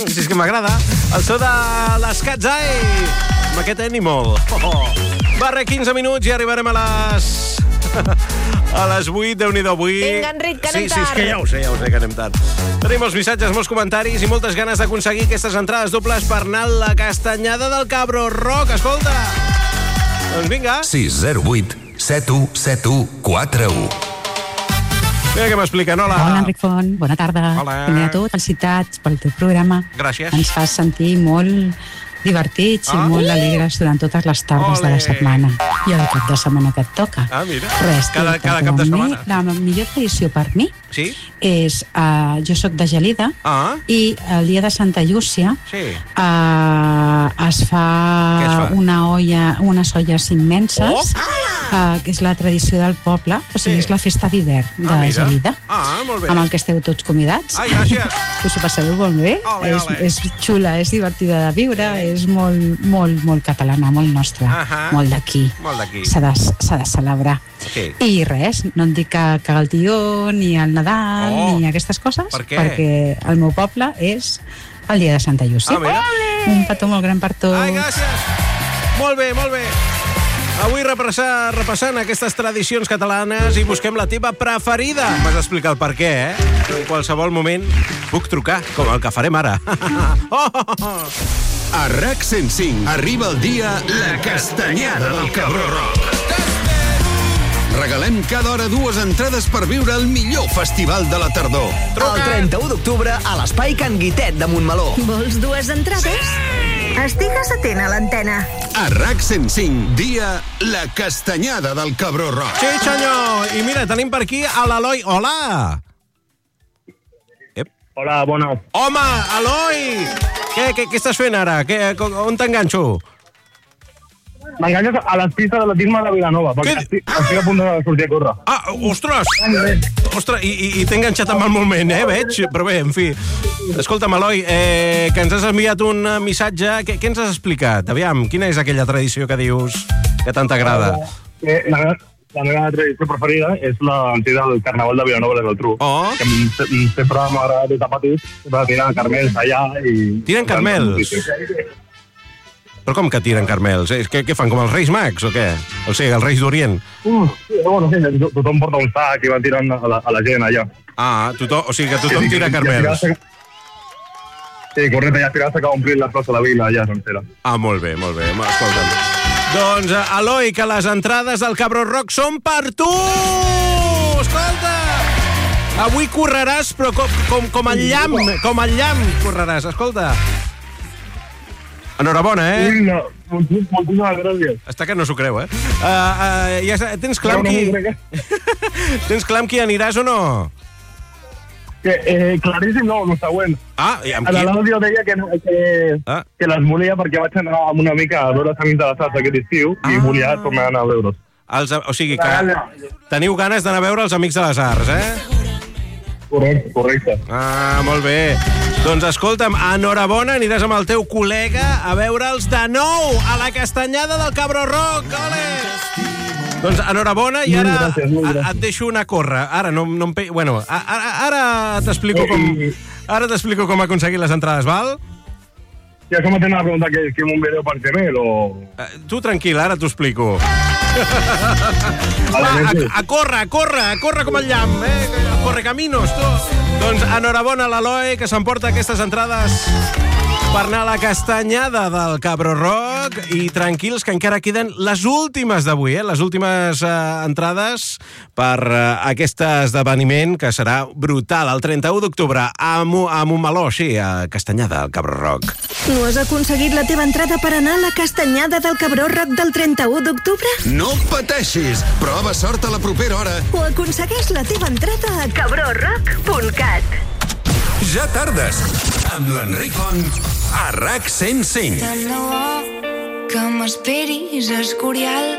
Si és que m'agrada. El so de les Katzai. Amb aquest Animal. Barra 15 minuts i arribarem a les 8, Déu-n'hi-do avui. Vinga, Enric, que anem tard. Sí, és que ja ho sé que anem tard. Tenim molts missatges, molts comentaris i moltes ganes d'aconseguir aquestes entrades dobles per anar a la Castanyada del Cabró Rock. Escolta! Doncs vinga. 608 7171 41. Vinga, què m'expliquen? Hola. Hola, Enric Font. Bona tarda. Hola. Primer de tot, felicitats pel teu programa. Gràcies. Ens fas sentir molt divertits i molt alegres durant totes les tardes de la setmana i el cap de setmana que et toca. Mira. Res, Cada cap de setmana. La millor tradició per mi Sí? és, jo sóc de Gelida i el dia de Santa Llúcia Sí. es fa Què es fa? unes olles immenses, que és la tradició del poble, o sigui, és la festa d'hivern de mira. Gelida, Molt bé. amb el que esteu tots convidats. Ai, gràcies. Us ho passeu molt bé, Ole, ole. és xula, és divertida de viure, és molt catalana, molt nostra, molt d'aquí. Molt d'aquí. S'ha de celebrar. Sí. I res, no em dic que el tió, ni el Nadal, ni aquestes coses, Per què? perquè el meu poble és el dia de Santa Llúcia. Mira. Un petó molt gran per tots. Ai, gràcies. Molt bé, molt bé. Avui repassant aquestes tradicions catalanes i busquem la teva preferida. M'has d'explicar el per què, En qualsevol moment puc trucar, com el que farem ara. A RAC 105 arriba el dia La Castanyada del Cabró Rock. Regalem cada hora 2 entrades per viure el millor festival de la tardor. El 31 d'octubre a l'Espai Can Guitet de Montmeló. Vols 2 entrades? Estigues atent a l'antena. A RAC 105, dia La Castanyada del Cabró Rock. Sí, senyor. I mira, tenim per aquí a l'Eloi. Hola. Hola, bona. Home, Eloi! Què estàs fent ara? On t'enganxo? M'enganxes a les pistes d'atletisme de Vilanova, perquè estic a punt de sortir a córrer. Ostres, i t'he enganxat en el moment, veig? Però bé, en fi. Escolta'm, Eloi, que ens has enviat un missatge. Què ens has explicat? Aviam, quina és aquella tradició que dius que tant t'agrada? La meva tradició preferida és l'antiga del Carnaval de Vilanova de Geltrú. Que sempre m'ha agradat des de petit, sempre tiren carmels allà i... Tiren carmels? Però com que tiren carmels? Què fan, com els Reis Mags o què? O sigui, els Reis d'Orient? Tothom porta un sac i van tirant a la gent allà. O sigui que tothom tira carmels. Sí, correcte, i al final s'acaba omplint la plaça de la vila allà sencera. Molt bé, escolta'm. Doncs, Eloi, que les entrades del Cabró Rock són per tu! Escolta! Avui correràs, però com el llamp correràs, escolta. Enhorabona, Moltíssimes gràcies. Està que no s'ho creu, Tens clar amb qui aniràs o no? Claríssim, no, el següent. I amb qui? L'àudio deia que les volia perquè vaig anar amb una mica a veure els Amics de la Salsa aquest estiu i volia tornar a anar a veure'ls. O sigui que teniu ganes d'anar a veure els Amics de les Arts, Correcte. Molt bé. Doncs escolta'm, enhorabona, aniràs amb el teu col·lega a veure'ls de nou a la Castanyada del Cabró Rock. Ole! Doncs enhorabona i ara et deixo anar a córrer. Ara no em... Bueno, ara t'explico com aconseguir les entrades, val? Ja com tenen a preguntar que un vídeo per Gmail o... Tu tranquil, ara t'ho explico. A córrer com el llamp, Corre caminos, tu. Doncs enhorabona a l'Eloi, que s'emporta aquestes entrades per anar a la Castanyada del Cabró Rock. I tranquils, que encara queden les últimes d'avui, les últimes entrades per aquest esdeveniment, que serà brutal, el 31 d'octubre a Montmeló, a Castanyada del Cabró Rock. No has aconseguit la teva entrada per anar a la Castanyada del Cabró Rock del 31 d'octubre? No pateixis! Prova sort a la propera hora. O aconsegueix la teva entrada a cabrorock.cat. Ja tardes, amb l'Enric Font, a RAC 105. Tant de bo que m'esperis, Escorial.